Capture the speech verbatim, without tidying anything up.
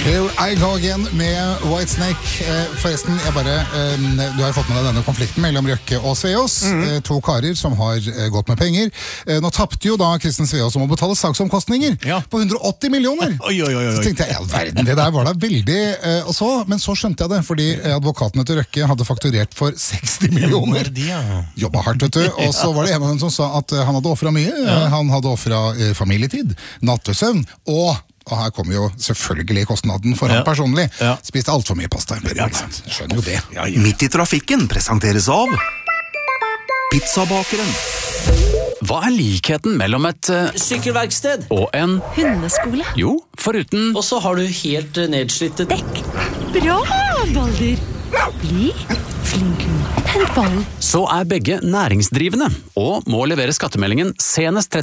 Here I go again med Whitesnake. Forresten, jeg bare, du har jo fått med deg denne konflikten mellom Røkke og Sveås. Mm. To karer som har gått med penger. Nå tappte jo da Kristen Sveås om å betale saksomkostninger ja. På hundre og åtti millioner. Oi, oi, oi, oi. Så tenkte jeg, ja verden, det der var da veldig... Og så, men så skjønte jeg det, fordi advokatene til Røkke hadde fakturert for seksti millioner. Jobbet hardt, vet du. Og så var det en av dem som sa at han hadde offret mye. Ja. Han hadde offret familietid, nattesøvn og... Og her kommer jo selvfølgelig kostnaden for han ja. Personlig. Ja. Spiste alt for mye pasta. Ja, skjønner jo det. Ja, ja. Midt i trafikken presenteres av Pizzabakeren. Hva er likheten mellom et uh, sykkelverksted og en hundeskole? Jo, foruten... Og så har du helt uh, nedslitte dekk. Bra, Balder. Bli flink hund. Hent ballen. Så er begge næringsdrivende og må levere skattemeldingen senest